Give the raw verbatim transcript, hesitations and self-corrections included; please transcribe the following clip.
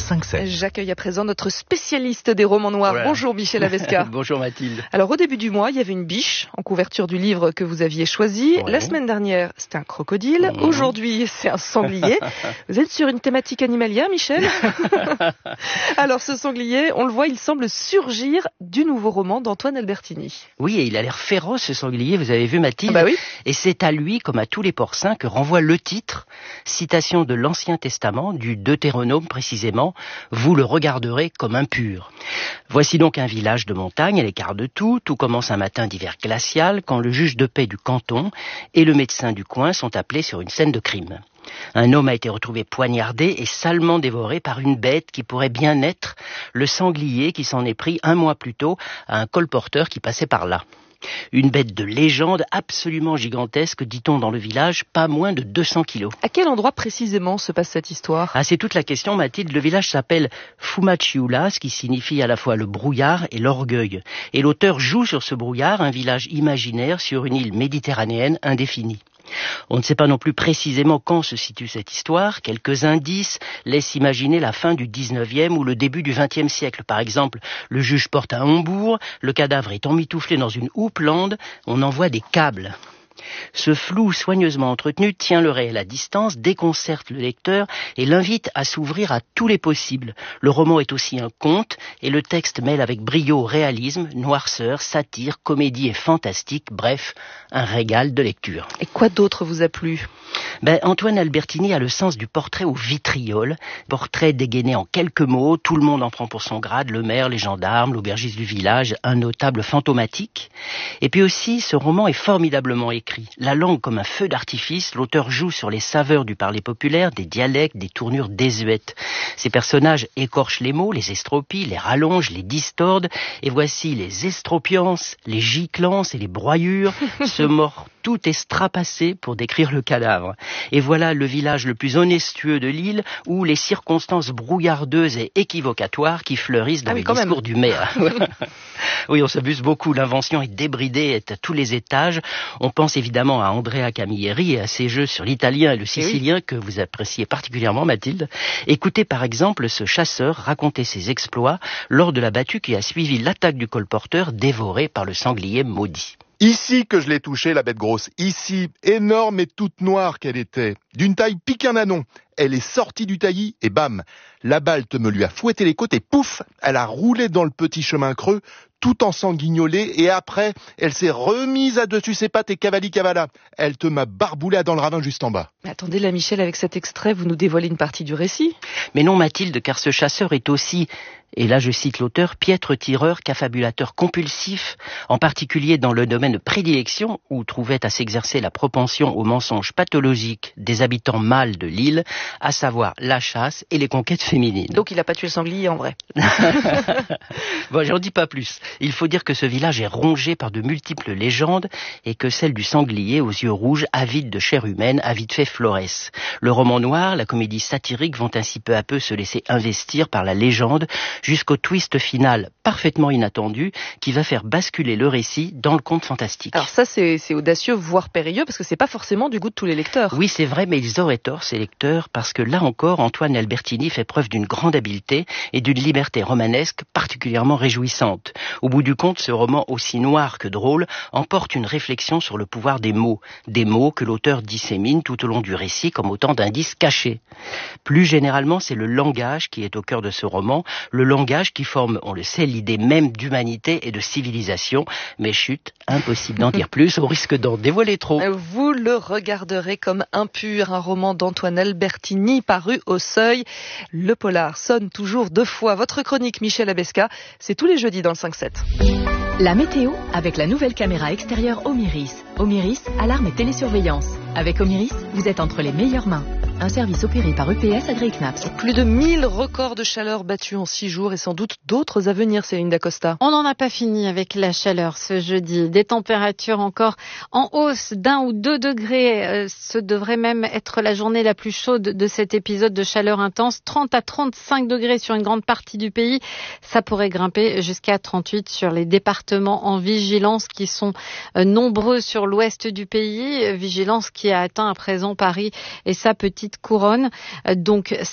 cinq sept. J'accueille à présent notre spécialiste des romans noirs. Voilà. Bonjour Michel Avesca. Bonjour Mathilde. Alors au début du mois, il y avait une biche en couverture du livre que vous aviez choisi. Ouais. La semaine dernière, c'était un crocodile. Mmh. Aujourd'hui, c'est un sanglier. Vous êtes sur une thématique animalière, Michel? Alors ce sanglier, on le voit, il semble surgir du nouveau roman d'Antoine Albertini. Oui, et il a l'air féroce ce sanglier, vous avez vu Mathilde? Ah bah oui. Et c'est à lui, comme à tous les porcins, que renvoie le titre, citation de l'Ancien Testament, du Deutéronome précisément, « Vous le regarderez comme impur ». Voici donc un village de montagne à l'écart de tout. Tout commence un matin d'hiver glacial quand le juge de paix du canton et le médecin du coin sont appelés sur une scène de crime. Un homme a été retrouvé poignardé et salement dévoré par une bête qui pourrait bien être le sanglier qui s'en est pris un mois plus tôt à un colporteur qui passait par là. Une bête de légende absolument gigantesque, dit-on dans le village, pas moins de deux cents kilos. À quel endroit précisément se passe cette histoire? Ah, c'est toute la question, Mathilde. Le village s'appelle Fumachiula, ce qui signifie à la fois le brouillard et l'orgueil. Et l'auteur joue sur ce brouillard, un village imaginaire sur une île méditerranéenne indéfinie. On ne sait pas non plus précisément quand se situe cette histoire. Quelques indices laissent imaginer la fin du dix-neuvième ou le début du vingtième siècle. Par exemple, le juge porte un hombourg, le cadavre est emmitouflé dans une houppelande, on envoie des câbles. Ce flou soigneusement entretenu tient le réel à distance, déconcerte le lecteur et l'invite à s'ouvrir à tous les possibles. Le roman est aussi un conte et le texte mêle avec brio réalisme, noirceur, satire, comédie et fantastique, bref, un régal de lecture. Et quoi d'autre vous a plu ? Ben, Antoine Albertini a le sens du portrait au vitriol, portrait dégainé en quelques mots, tout le monde en prend pour son grade, le maire, les gendarmes, l'aubergiste du village, un notable fantomatique. Et puis aussi, ce roman est formidablement écrit. La langue comme un feu d'artifice, l'auteur joue sur les saveurs du parler populaire, des dialectes, des tournures désuètes. Ces personnages écorchent les mots, les estropient, les rallongent, les distordent, et voici les estropiances, les giclances et les broyures, ce mort tout est strapassé pour décrire le cadavre. Et voilà le village le plus onestueux de l'île où les circonstances brouillardeuses et équivocatoires qui fleurissent dans ah oui, les discours même. Du maire. Oui, on s'abuse beaucoup. L'invention est débridée, est à tous les étages. On pense évidemment à Andrea Camilleri et à ses jeux sur l'italien et le sicilien oui. que vous appréciez particulièrement, Mathilde. Écoutez par exemple ce chasseur raconter ses exploits lors de la battue qui a suivi l'attaque du colporteur dévoré par le sanglier maudit. Ici que je l'ai touchée, la bête grosse. Ici, énorme et toute noire qu'elle était. D'une taille pique un anon. Elle est sortie du taillis et bam, la balte me lui a fouetté les côtes et pouf, elle a roulé dans le petit chemin creux, tout ensanguignolé, et après, elle s'est remise à dessus ses pattes et cavali cavala. Elle te m'a barboulé dans le ravin juste en bas. Mais attendez là, Michel, avec cet extrait, vous nous dévoilez une partie du récit. Mais non, Mathilde, car ce chasseur est aussi, et là je cite l'auteur, piètre tireur qu'affabulateur compulsif, en particulier dans le domaine de prédilection où trouvait à s'exercer la propension au mensonge pathologique des habitants mâles de l'île, à savoir la chasse et les conquêtes féminines. Donc il n'a pas tué le sanglier en vrai. Bon, j'en dis pas plus. Il faut dire que ce village est rongé par de multiples légendes et que celle du sanglier aux yeux rouges, avide de chair humaine, a vite fait florès. Le roman noir, la comédie satirique vont ainsi peu à peu se laisser investir par la légende jusqu'au twist final parfaitement inattendu qui va faire basculer le récit dans le conte fantastique. Alors ça c'est, c'est audacieux voire périlleux parce que c'est pas forcément du goût de tous les lecteurs. Oui, c'est vrai, mais ils auraient tort ces lecteurs parce que là encore Antoine Albertini fait preuve d'une grande habileté et d'une liberté romanesque particulièrement réjouissante. Au bout du compte, ce roman aussi noir que drôle emporte une réflexion sur le pouvoir des mots, des mots que l'auteur dissémine tout au long du récit comme autant d'indices cachés. Plus généralement, c'est le langage qui est au cœur de ce roman, le langage qui forme, on le sait, l'idée même d'humanité et de civilisation. Mais chut, impossible d'en dire plus, au risque d'en dévoiler trop. Vous le regarderez comme impur, un roman d'Antoine Albertini paru au Seuil. Le polar sonne toujours deux fois. Votre chronique, Michel Avesca, c'est tous les jeudis dans le cinq sept. La météo avec la nouvelle caméra extérieure Omiris. Omiris, alarme et télésurveillance. Avec Omiris, vous êtes entre les meilleures mains. Un service opéré par E P S Agri-Knaps. Plus de mille records de chaleur battus en six jours et sans doute d'autres à venir, Céline Dacosta. On n'en a pas fini avec la chaleur ce jeudi. Des températures encore en hausse d'un ou deux degrés. Euh, ce devrait même être la journée la plus chaude de cet épisode de chaleur intense. trente à trente-cinq degrés sur une grande partie du pays. Ça pourrait grimper jusqu'à trente-huit sur les départements en vigilance qui sont euh, nombreux sur l'ouest du pays. Vigilance qui a atteint à présent Paris et sa petite couronne. Donc